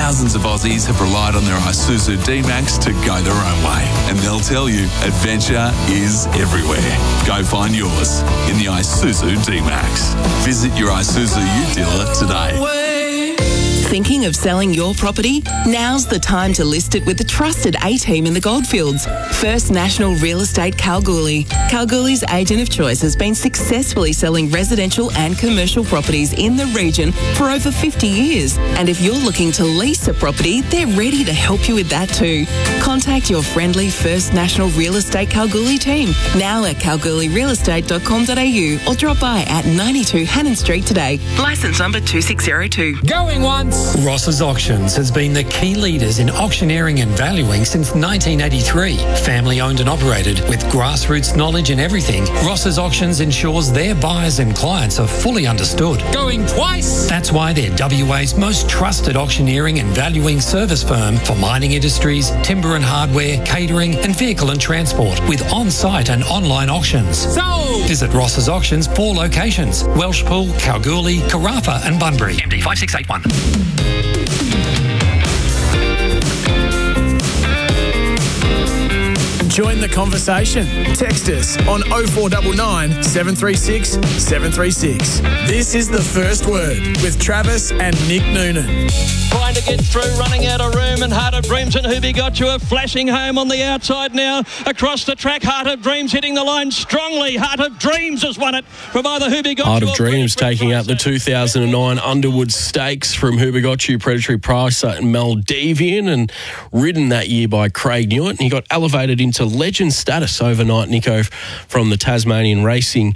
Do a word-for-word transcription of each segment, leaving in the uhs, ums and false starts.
Thousands of Aussies have relied on their Isuzu D-Max to go their own way. And they'll tell you, adventure is everywhere. Go find yours in the Isuzu D-Max. Visit your Isuzu U dealer today. Thinking of selling your property? Now's the time to list it with the trusted A-team in the Goldfields. First National Real Estate Kalgoorlie. Kalgoorlie's agent of choice has been successfully selling residential and commercial properties in the region for over fifty years. And if you're looking to lease a property, they're ready to help you with that too. Contact your friendly First National Real Estate Kalgoorlie team now at kalgoorlie real estate dot com dot a u or drop by at ninety-two Hannon Street today. Licence number two six zero two. Going once. Ross's Auctions has been the key leaders in auctioneering and valuing since nineteen eighty-three. Family owned and operated with grassroots knowledge in everything, Ross's Auctions ensures their buyers and clients are fully understood. Going twice. That's why they're W A's most trusted auctioneering and valuing service firm for mining industries, timber and hardware, catering and vehicle and transport with on-site and online auctions. So visit Ross's Auctions, four locations: Welshpool, Kalgoorlie, Carafa and Bunbury. M D five six eight one. Join the conversation. Text us on oh four nine nine, seven three six, seven three six. This is The First Word with Travis and Nick Noonan. Trying to get through, running out of room, and Heart of Dreams and Who Be Got You are flashing home on the outside now. Across the track, Heart of Dreams hitting the line strongly. Heart of Dreams has won it from either Who Be Got Heart You of Dreams taking out the two thousand nine Underwood Stakes from Who Be Got You, Predatory Price and Maldivian, and ridden that year by Craig Newitt. He got elevated into legend status overnight, Nico, from the Tasmanian Racing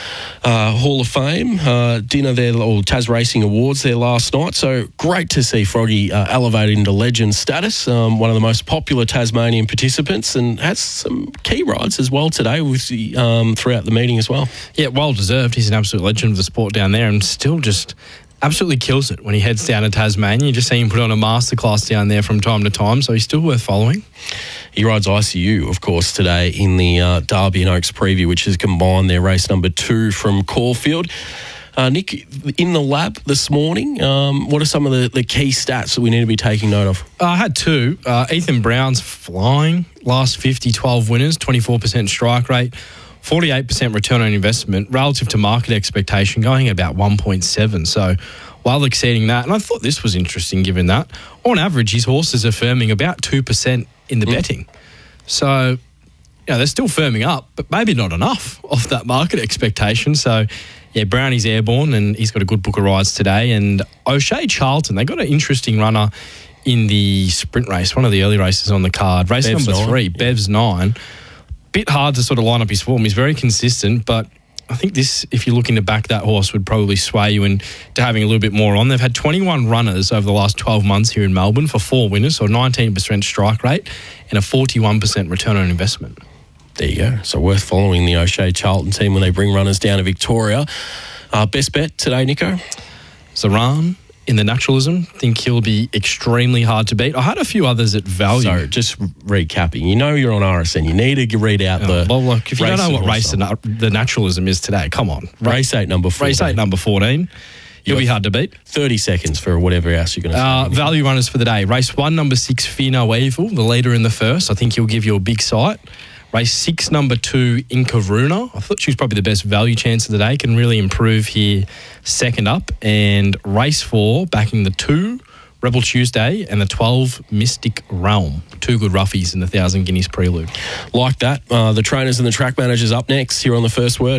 uh, Hall of Fame uh, dinner there, or Tas Racing Awards there last night. So great to see Froggy uh, elevated into legend status, um, one of the most popular Tasmanian participants, and has some key rides as well today with the, um, throughout the meeting as well. Yeah, well deserved. He's an absolute legend of the sport down there, and still just absolutely kills it when he heads down to Tasmania. You just see him put on a masterclass down there from time to time, so he's still worth following. He rides I C U, of course, today in the uh, Derby and Oaks Preview, which has combined their race number two from Caulfield. Uh, Nick, in the lab this morning, um, what are some of the, the key stats that we need to be taking note of? Uh, I had two. Uh, Ethan Brown's flying. Last fifty, twelve winners, twenty-four percent strike rate, forty-eight percent return on investment, relative to market expectation, going at about one point seven. So well exceeding that. And I thought this was interesting given that, on average, his horses are firming about two percent in the mm. betting. So, you know, they're still firming up, but maybe not enough of that market expectation. So, yeah, Brownie's airborne and he's got a good book of rides today. And O'Shea Charlton, they got an interesting runner in the sprint race, one of the early races on the card. Race Bev's number nine. three, yeah. Bev's nine. Bit hard to sort of line up his form. He's very consistent, but I think this, if you're looking to back that horse, would probably sway you into having a little bit more on. They've had twenty-one runners over the last twelve months here in Melbourne for four winners, so a nineteen percent strike rate and a forty-one percent return on investment. There you go. So worth following the O'Shea Charlton team when they bring runners down to Victoria. Uh, best bet today, Nico? Zoran in the naturalism. Think he'll be extremely hard to beat. I had a few others at value. So just recapping, you know you're on R S N. You need to read out oh, the well, look, if you don't know what race the, the naturalism is today, come on. Race eight, number fourteen. Race eight, number fourteen. You'll be hard to beat. thirty seconds for whatever else you're going to uh, say. Value runners for the day. Race one, number six, Fear No Evil, the leader in the first. I think he'll give you a big sight. Race six, number two, Inkaruna. I thought she was probably the best value chance of the day. Can really improve here second up. And race four, backing the two, Rebel Tuesday, and the twelve, Mystic Realm. Two good roughies in the Thousand Guineas Prelude. Like that. Uh, the trainers and the track managers up next here on The First Word.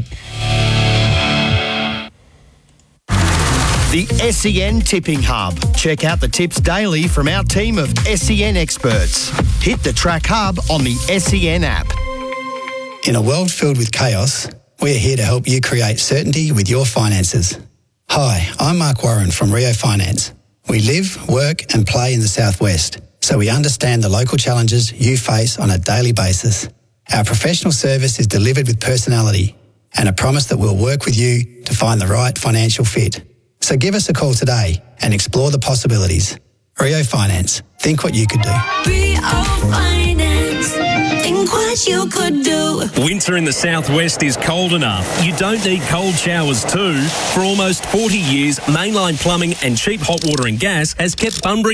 The S E N Tipping Hub. Check out the tips daily from our team of S E N experts. Hit the Track Hub on the S E N app. In a world filled with chaos, we're here to help you create certainty with your finances. Hi, I'm Mark Warren from Rio Finance. We live, work and play in the Southwest, so we understand the local challenges you face on a daily basis. Our professional service is delivered with personality and a promise that we'll work with you to find the right financial fit. So give us a call today and explore the possibilities. Rio Finance. Think what you could do. Rio Finance. Think what you could do. Winter in the southwest is cold enough. You don't need cold showers too. For almost forty years, Mainline Plumbing and Cheap Hot Water and Gas has kept Bunbury